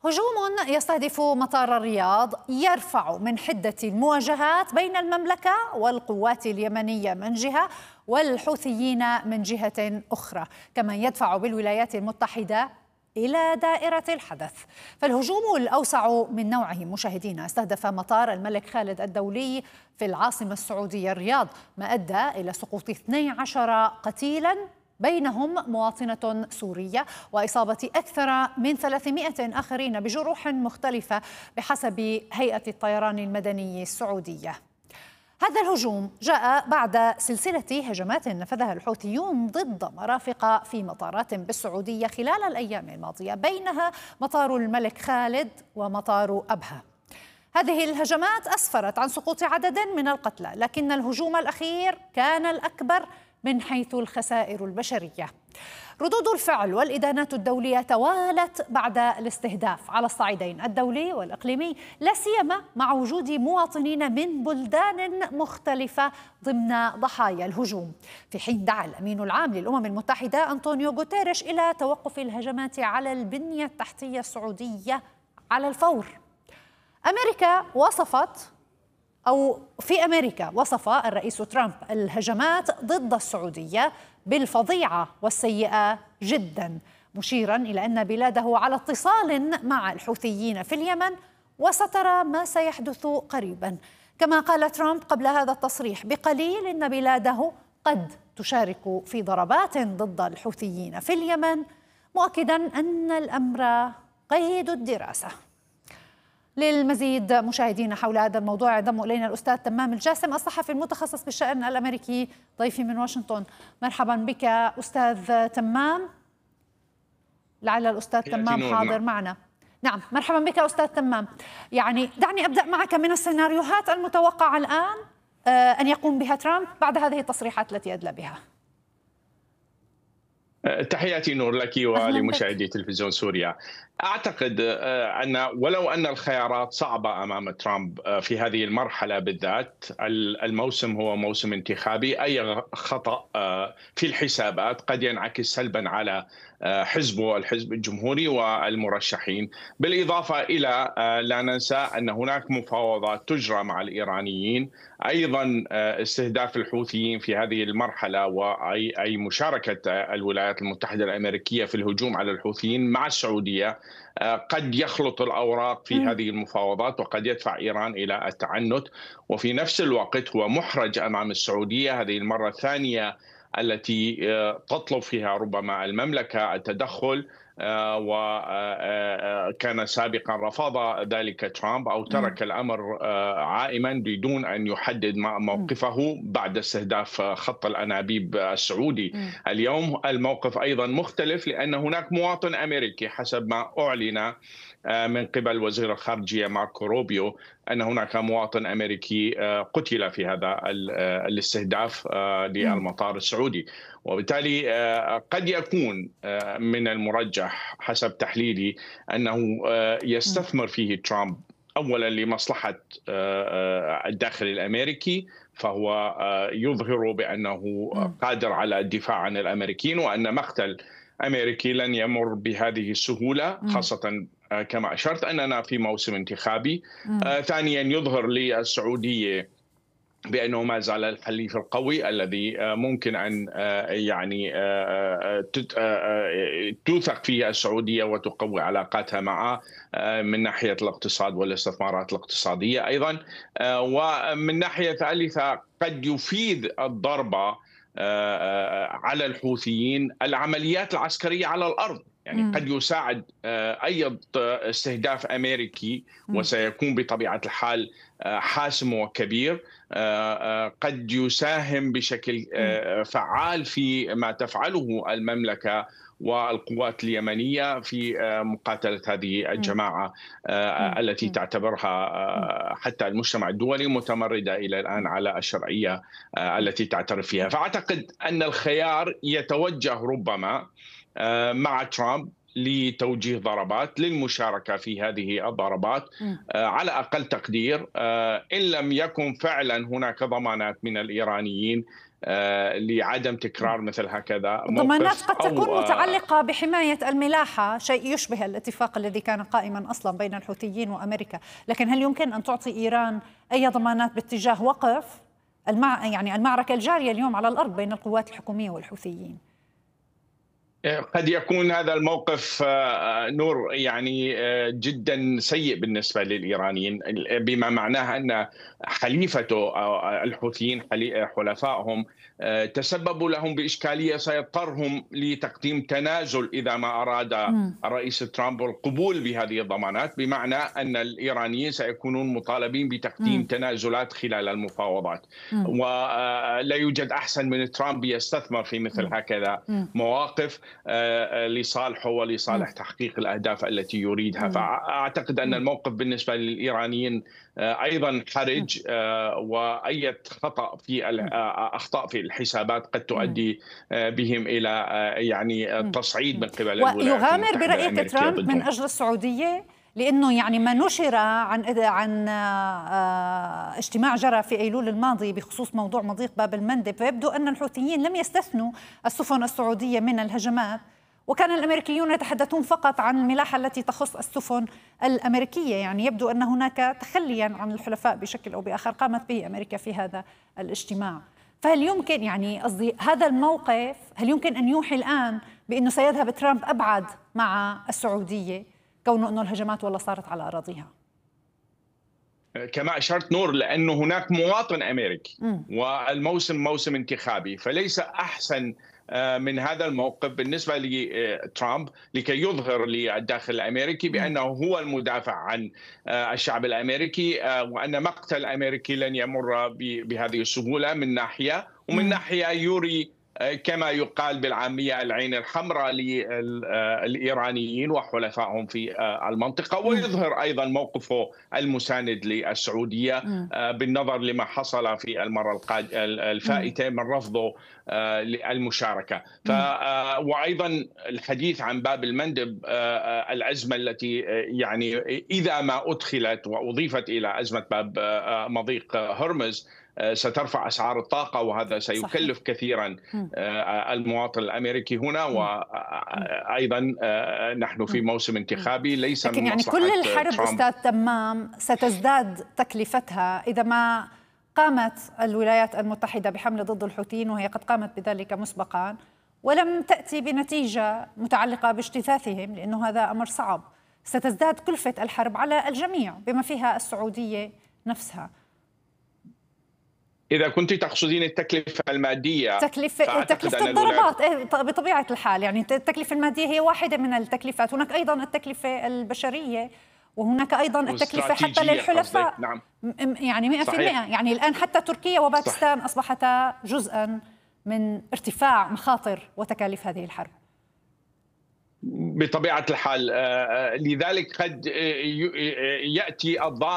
هجوم يستهدف مطار الرياض يرفع من حدة المواجهات بين المملكة والقوات اليمنية من جهة والحوثيين من جهة أخرى، كما يدفع بالولايات المتحدة إلى دائرة الحدث. فالهجوم الأوسع من نوعه مشاهدينا استهدف مطار الملك خالد الدولي في العاصمة السعودية الرياض، ما أدى إلى سقوط 12 قتيلا بينهم مواطنة سورية وإصابة أكثر من 300 آخرين بجروح مختلفة بحسب هيئة الطيران المدني السعودية. هذا الهجوم جاء بعد سلسلة هجمات نفذها الحوثيون ضد مرافق في مطارات بالسعودية خلال الأيام الماضية، بينها مطار الملك خالد ومطار أبها. هذه الهجمات أسفرت عن سقوط عدد من القتلى، لكن الهجوم الأخير كان الأكبر من حيث الخسائر البشرية. ردود الفعل والإدانات الدولية توالت بعد الاستهداف على الصعيدين الدولي والإقليمي، لا سيما مع وجود مواطنين من بلدان مختلفة ضمن ضحايا الهجوم، في حين دعا الأمين العام للأمم المتحدة أنطونيو غوتيريش إلى توقف الهجمات على البنية التحتية السعودية على الفور. في أمريكا وصف الرئيس ترامب الهجمات ضد السعودية بالفظيعة والسيئة جدا، مشيرا إلى أن بلاده على اتصال مع الحوثيين في اليمن وسترى ما سيحدث قريبا. كما قال ترامب قبل هذا التصريح بقليل إن بلاده قد تشارك في ضربات ضد الحوثيين في اليمن، مؤكدا أن الأمر قيد الدراسة. للمزيد مشاهدينا حول هذا الموضوع ينضم إلينا الأستاذ تمام الجاسم الصحفي المتخصص بالشأن الأمريكي ضيفي من واشنطن. مرحبا بك أستاذ تمام. لعل الأستاذ تمام حاضر معنا. نعم، مرحبا بك أستاذ تمام. يعني دعني أبدأ معك من السيناريوهات المتوقعة الآن أن يقوم بها ترامب بعد هذه التصريحات التي أدلى بها. تحياتي نور لك ولمشاهدي تلفزيون سوريا. أعتقد أن ولو أن الخيارات صعبة أمام ترامب في هذه المرحلة بالذات، الموسم هو موسم انتخابي، أي خطأ في الحسابات قد ينعكس سلبا على حزبه الحزب الجمهوري والمرشحين. بالإضافة إلى لا ننسى أن هناك مفاوضات تجرى مع الإيرانيين، أيضا استهداف الحوثيين في هذه المرحلة وأي مشاركة الولايات المتحدة الأمريكية في الهجوم على الحوثيين مع السعودية قد يخلط الأوراق في هذه المفاوضات وقد يدفع إيران إلى التعنت. وفي نفس الوقت هو محرج أمام السعودية، هذه المرة الثانية التي تطلب فيها ربما المملكة التدخل، وكان سابقا رفض ذلك ترامب أو ترك الأمر عائما بدون أن يحدد موقفه بعد استهداف خط الأنابيب السعودي. اليوم الموقف أيضا مختلف، لأن هناك مواطن أمريكي حسب ما أعلن من قبل وزير الخارجية ماركو روبيو أن هناك مواطن أمريكي قتل في هذا الاستهداف للمطار السعودي. وبالتالي قد يكون من المرجح حسب تحليلي أنه يستثمر فيه ترامب أولا لمصلحة الداخل الأمريكي، فهو يظهر بأنه قادر على الدفاع عن الأمريكيين، وأن مقتل أمريكي لن يمر بهذه السهولة، خاصة كما أشرت أننا في موسم انتخابي. ثانيا يظهر للسعودية بأنه ما زال الحليف القوي الذي ممكن أن يعني توثق فيه السعودية وتقوي علاقاتها معه من ناحية الاقتصاد والاستثمارات الاقتصادية أيضا. ومن ناحية ثالثة قد يفيد الضربة على الحوثيين العمليات العسكرية على الأرض، يعني قد يساعد أي استهداف أمريكي، وسيكون بطبيعة الحال حاسم وكبير، قد يساهم بشكل فعال في ما تفعله المملكة والقوات اليمنية في مقاتلة هذه الجماعة التي تعتبرها حتى المجتمع الدولي متمردة إلى الآن على الشرعية التي تعترف فيها. فأعتقد أن الخيار يتوجه ربما مع ترامب لتوجيه ضربات للمشاركة في هذه الضربات على أقل تقدير، إن لم يكن فعلا هناك ضمانات من الإيرانيين لعدم تكرار مثل هكذا الضمانات موقف قد تكون متعلقة بحماية الملاحة، شيء يشبه الاتفاق الذي كان قائما أصلا بين الحوثيين وأمريكا، لكن هل يمكن أن تعطي إيران أي ضمانات باتجاه وقف يعني المعركة الجارية اليوم على الأرض بين القوات الحكومية والحوثيين؟ قد يكون هذا الموقف نور يعني جدا سيء بالنسبة للإيرانيين، بما معناه أن حليفته الحوثيين حلفائهم تسببوا لهم بإشكالية سيضطرهم لتقديم تنازل إذا ما أراد الرئيس ترامب القبول بهذه الضمانات، بمعنى أن الإيرانيين سيكونون مطالبين بتقديم تنازلات خلال المفاوضات. ولا يوجد أحسن من ترامب يستثمر في مثل هكذا مواقف لصالحه ولصالح تحقيق الأهداف التي يريدها. فأعتقد أن الموقف بالنسبة للإيرانيين أيضا حرج، وأي أخطاء في الحسابات قد تؤدي بهم إلى يعني التصعيد من قبل الولايات المتحدة ويغامر برأيك ترامب من أجل السعودية؟ لأنه يعني ما نشر عن اجتماع جرى في أيلول الماضي بخصوص موضوع مضيق باب المندب، فيبدو أن الحوثيين لم يستثنوا السفن السعودية من الهجمات، وكان الأمريكيون يتحدثون فقط عن الملاحة التي تخص السفن الأمريكية. يعني يبدو أن هناك تخليا عن الحلفاء بشكل أو بآخر قامت به أمريكا في هذا الاجتماع. فهل يمكن يعني قصدي هذا الموقف هل يمكن أن يوحي الآن بأنه سيذهب ترامب أبعد مع السعودية كونه أنه الهجمات والله صارت على أراضيها؟ كما أشرت نور، لأنه هناك مواطن أمريكي والموسم موسم انتخابي، فليس أحسن من هذا الموقف بالنسبة لترامب لكي يظهر للداخل الأمريكي بأنه هو المدافع عن الشعب الأمريكي، وأن مقتل أمريكي لن يمر بهذه السهولة من ناحية، ومن ناحية يوري كما يقال بالعامية العين الحمراء للإيرانيين وحلفائهم في المنطقة، ويظهر أيضا موقفه المساند للسعودية بالنظر لما حصل في المرة الفائتة من رفضه للمشاركة. وأيضا الحديث عن باب المندب، الأزمة التي يعني إذا ما أدخلت وأضيفت إلى أزمة باب مضيق هرمز سترفع أسعار الطاقة، وهذا سيكلف كثيرا المواطن الأمريكي هنا. وأيضا نحن في موسم انتخابي، ليس لكن من يعني مصلحة كل الحرب ترامب. أستاذ تمام ستزداد تكلفتها إذا ما قامت الولايات المتحدة بحملة ضد الحوثيين، وهي قد قامت بذلك مسبقا ولم تأتي بنتيجة متعلقة باجتثاثهم، لأنه هذا أمر صعب. ستزداد كلفة الحرب على الجميع بما فيها السعودية نفسها. إذا كنت تقصدين التكلفة المادية، تكلفة الضربات بطبيعة الحال، يعني التكلفة المادية هي واحدة من التكلفات، هناك أيضا التكلفة البشرية، وهناك أيضا التكلفة حتى للحلفاء. نعم. يعني 100%. يعني الآن حتى تركيا وباكستان أصبحتا جزءا من ارتفاع مخاطر وتكاليف هذه الحرب بطبيعة الحال. لذلك قد يأتي الضامن